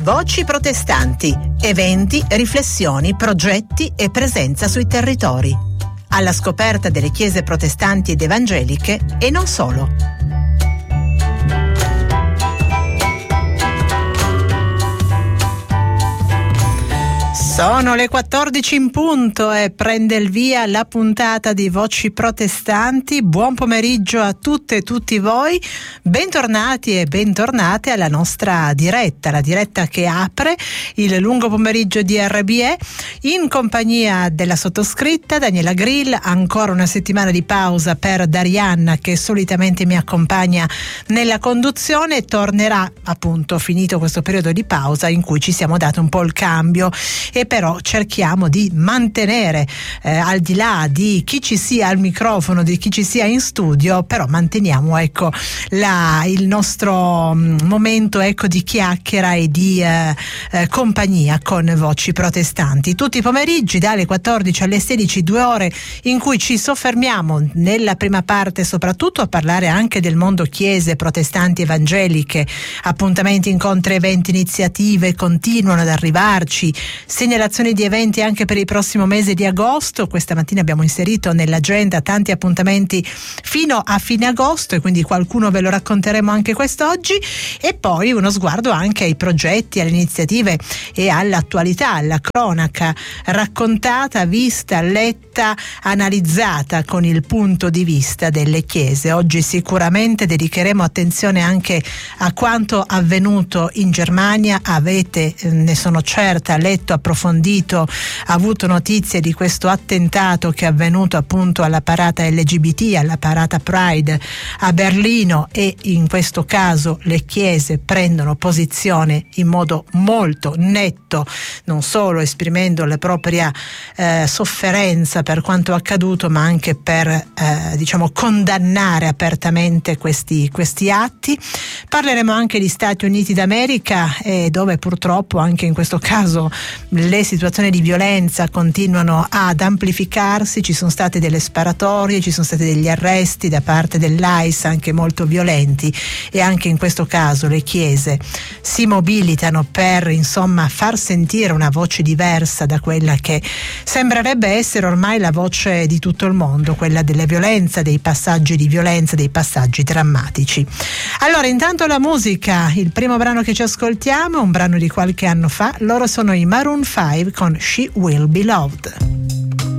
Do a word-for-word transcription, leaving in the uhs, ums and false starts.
Voci protestanti, eventi, riflessioni, progetti e presenza sui territori. Alla scoperta delle chiese protestanti ed evangeliche e non solo. Sono le quattordici in punto e prende il via la puntata di Voci Protestanti. Buon pomeriggio a tutte e tutti voi. Bentornati e bentornate alla nostra diretta, la diretta che apre il lungo pomeriggio di R B E in compagnia della sottoscritta Daniela Grill. Ancora una settimana di pausa per Darianna, che solitamente mi accompagna nella conduzione, e tornerà appunto finito questo periodo di pausa in cui ci siamo dati un po' il cambio, e però cerchiamo di mantenere eh, al di là di chi ci sia al microfono, di chi ci sia in studio, però manteniamo ecco la, il nostro um, momento ecco di chiacchiera e di eh, eh, compagnia con Voci Protestanti. Tutti i pomeriggi dalle quattordici alle sedici, due ore in cui ci soffermiamo nella prima parte soprattutto a parlare anche del mondo chiese protestanti evangeliche. Appuntamenti, incontri, eventi, iniziative continuano ad arrivarci, segnalazioni di eventi anche per il prossimo mese di agosto. Questa mattina abbiamo inserito nell'agenda tanti appuntamenti fino a fine agosto, e quindi qualcuno ve lo racconteremo anche quest'oggi, e poi uno sguardo anche ai progetti, alle iniziative e all'attualità, alla cronaca raccontata, vista, letta, analizzata con il punto di vista delle chiese. Oggi sicuramente dedicheremo attenzione anche a quanto avvenuto in Germania. Avete, ne sono certa, letto, approfondito, avuto notizie di questo attentato che è avvenuto appunto alla parata L G B T, alla parata Pride a Berlino, e in questo caso le chiese prendono posizione in modo molto netto, non solo esprimendo la propria eh, sofferenza per quanto accaduto, ma anche per eh, diciamo condannare apertamente questi, questi atti. Parleremo anche di Stati Uniti d'America, eh, dove purtroppo anche in questo caso le situazioni di violenza continuano ad amplificarsi. Ci sono state delle sparatorie, ci sono stati degli arresti da parte dell'I C E anche molto violenti, e anche in questo caso le chiese si mobilitano per insomma far sentire una voce diversa da quella che sembrerebbe essere ormai la voce di tutto il mondo, quella della violenza, dei passaggi di violenza, dei passaggi drammatici. Allora, intanto la musica. Il primo brano che ci ascoltiamo è un brano di qualche anno fa. Loro sono i Maroon five con She Will Be Loved.